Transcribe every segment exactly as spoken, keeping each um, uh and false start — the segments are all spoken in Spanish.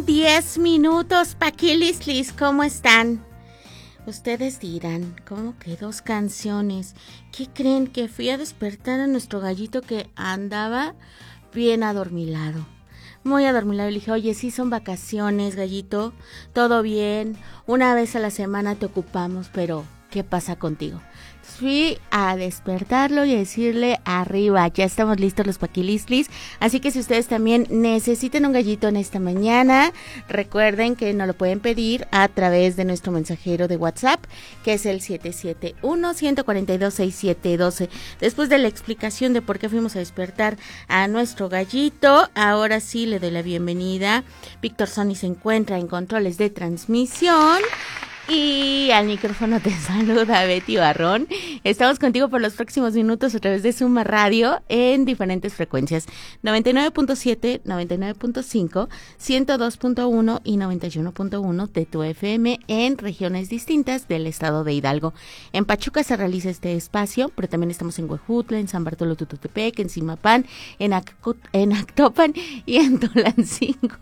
Diez minutos, Paquilislis, ¿cómo están? Ustedes dirán, ¿cómo que dos canciones? ¿Qué creen? Que fui a despertar a nuestro gallito que andaba bien adormilado. Muy adormilado. Le dije, oye, sí son vacaciones, gallito, todo bien, una vez a la semana te ocupamos, pero ¿qué pasa contigo? Fui a despertarlo y a decirle arriba, ya estamos listos los Paquilislis, así que si ustedes también necesitan un gallito en esta mañana, recuerden que nos lo pueden pedir a través de nuestro mensajero de WhatsApp, que es el siete siete uno, uno cuatro dos, seis siete uno dos. Después de la explicación de por qué fuimos a despertar a nuestro gallito, ahora sí le doy la bienvenida. Víctor Sony se encuentra en controles de transmisión. Y al micrófono te saluda Betty Barrón. Estamos contigo por los próximos minutos a través de Suma Radio en diferentes frecuencias: noventa y nueve punto siete, noventa y nueve punto cinco, ciento dos punto uno y noventa y uno punto uno de tu F M en regiones distintas del estado de Hidalgo. En Pachuca se realiza este espacio, pero también estamos en Huejutla, en San Bartolo Tututepec, en Zimapán, en, Ac- en Actopan y en Tulancingo.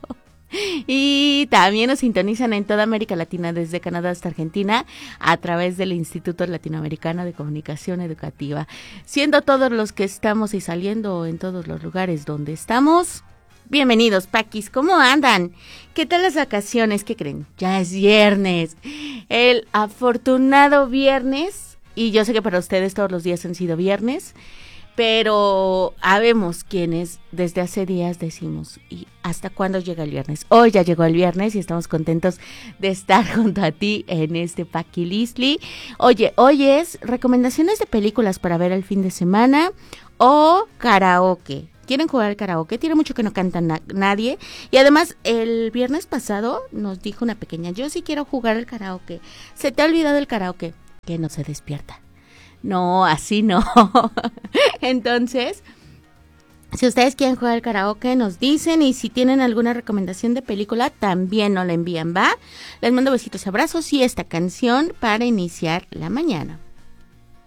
Y también nos sintonizan en toda América Latina, desde Canadá hasta Argentina, a través del Instituto Latinoamericano de Comunicación Educativa. Siendo todos los que estamos y saliendo en todos los lugares donde estamos, bienvenidos, Paquis, ¿cómo andan? ¿Qué tal las vacaciones? ¿Qué creen? Ya es viernes, el afortunado viernes, y yo sé que para ustedes todos los días han sido viernes, pero habemos quienes desde hace días decimos, ¿y hasta cuándo llega el viernes? Hoy ya llegó el viernes y estamos contentos de estar junto a ti en este Paquilisli. Oye, hoy es recomendaciones de películas para ver el fin de semana o karaoke. ¿Quieren jugar al karaoke? Tiene mucho que no canta na- nadie. Y además, el viernes pasado nos dijo una pequeña, yo sí quiero jugar al karaoke. ¿Se te ha olvidado el karaoke? Que no se despierta. No, así no. Entonces, si ustedes quieren jugar al karaoke, nos dicen, y si tienen alguna recomendación de película, también nos la envían, ¿va? Les mando besitos, abrazos y esta canción para iniciar la mañana.